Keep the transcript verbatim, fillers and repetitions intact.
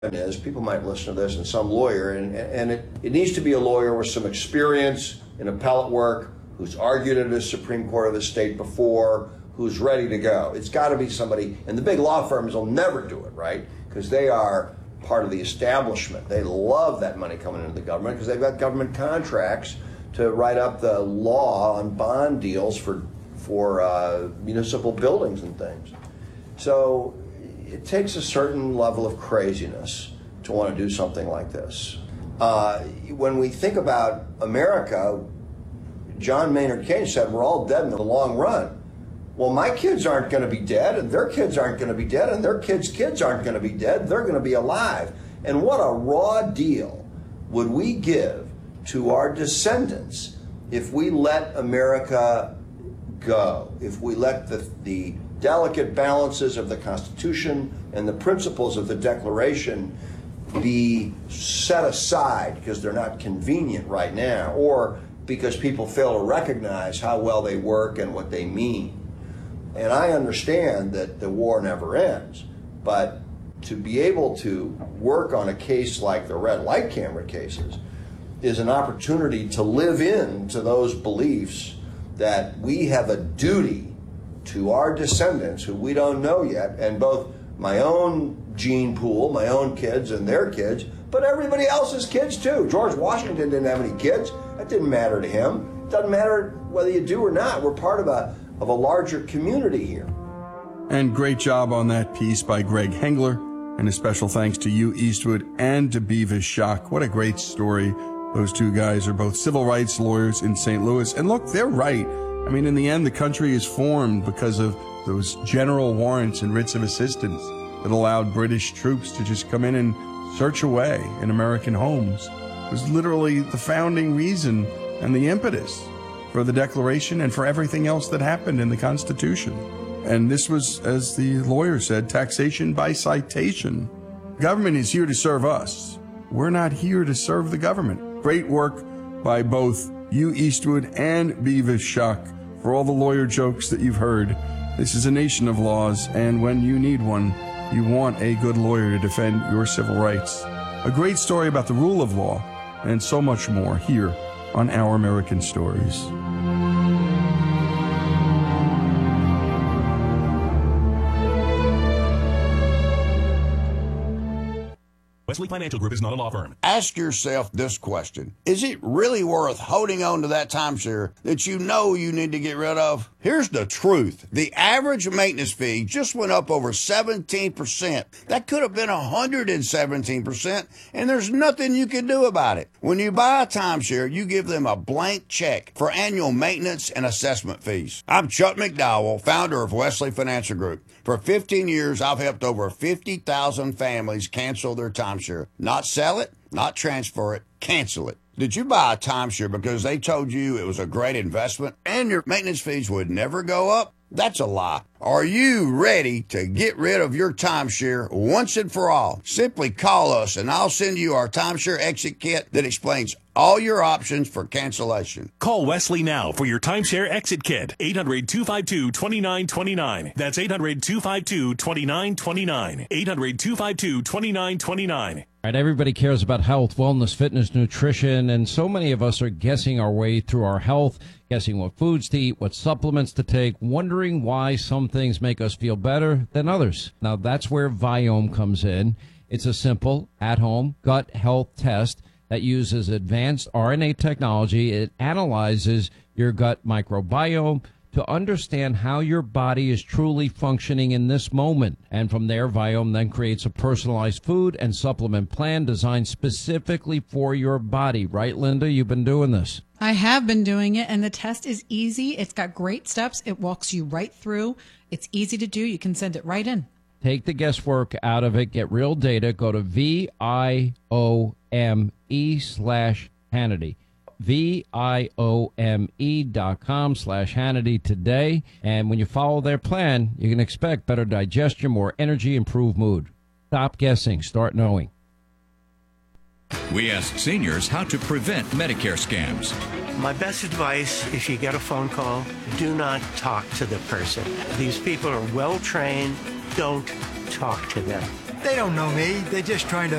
is, people might listen to this, and some lawyer, and, and it, it needs to be a lawyer with some experience in appellate work, who's argued at the Supreme Court of the state before, who's ready to go. It's got to be somebody, and the big law firms will never do it, right? Because they are part of the establishment. They love that money coming into the government because they've got government contracts to write up the law on bond deals for, for uh, municipal buildings and things. So it takes a certain level of craziness to want to do something like this. Uh, when we think about America, John Maynard Keynes said we're all dead in the long run. Well, my kids aren't going to be dead, and their kids aren't going to be dead, and their kids' kids aren't going to be dead. They're going to be alive. And what a raw deal would we give to our descendants if we let America go, if we let the, the delicate balances of the Constitution and the principles of the Declaration be set aside because they're not convenient right now, or because people fail to recognize how well they work and what they mean. And I understand that the war never ends, but to be able to work on a case like the red light camera cases is an opportunity to live into those beliefs that we have a duty to our descendants who we don't know yet, and both my own gene pool, my own kids and their kids, but everybody else's kids too. George Washington didn't have any kids. That didn't matter to him. It doesn't matter whether you do or not. We're part of a of a larger community here. And great job on that piece by Greg Hengler, and a special thanks to you, Eastwood, and to Beavis Schock. What a great story. Those two guys are both civil rights lawyers in Saint Louis. And look, they're right. I mean, in the end, the country is formed because of those general warrants and writs of assistance that allowed British troops to just come in and search away in American homes. It was literally the founding reason and the impetus for the Declaration and for everything else that happened in the Constitution. And this was, as the lawyer said, taxation by citation. Government is here to serve us. We're not here to serve the government. Great work by both you, Eastwood, and Beavis Schock, for all the lawyer jokes that you've heard. This is a nation of laws, and when you need one, you want a good lawyer to defend your civil rights. A great story about the rule of law, and so much more here on Our American Stories. Wesley Financial Group is not a law firm. Ask yourself this question. Is it really worth holding on to that timeshare that you know you need to get rid of? Here's the truth. The average maintenance fee just went up over seventeen percent. That could have been one hundred seventeen percent, and there's nothing you can do about it. When you buy a timeshare, you give them a blank check for annual maintenance and assessment fees. I'm Chuck McDowell, founder of Wesley Financial Group. For fifteen years, I've helped over fifty thousand families cancel their timeshare. Not sell it, not transfer it, cancel it. Did you buy a timeshare because they told you it was a great investment and your maintenance fees would never go up? That's a lie. Are you ready to get rid of your timeshare once and for all? Simply call us and I'll send you our timeshare exit kit that explains all your options for cancellation. Call Wesley now for your timeshare exit kit. eight hundred, two five two, two nine two nine. That's eight hundred, two five two, two nine two nine. eight hundred, two five two, two nine two nine. All right, everybody cares about health, wellness, fitness, nutrition, and so many of us are guessing our way through our health, guessing what foods to eat, what supplements to take, wondering why some things make us feel better than others. Now, that's where Viome comes in. It's a simple, at-home gut health test that uses advanced R N A technology. It analyzes your gut microbiome to understand how your body is truly functioning in this moment. And from there, Viome then creates a personalized food and supplement plan designed specifically for your body. Right, Linda? You've been doing this. I have been doing it, and the test is easy. It's got great steps. It walks you right through. It's easy to do. You can send it right in. Take the guesswork out of it. Get real data. Go to V I O M E slash Hannity. V I O M E dot com slash Hannity today. And when you follow their plan, you can expect better digestion, more energy, improved mood. Stop guessing. Start knowing. We ask seniors how to prevent Medicare scams. My best advice, if you get a phone call, do not talk to the person. These people are well trained. Don't talk to them. They don't know me. They're just trying to